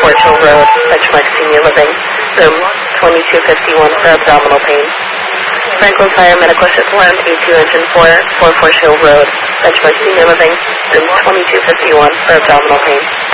Forge Hill Road, Benchmark Senior Living, room 2251 for abdominal pain. Franklin Fire Medical Ship 1, A2 Engine 4, 4 Forge Hill Road, Benchmark Senior Living, room 2251 for abdominal pain.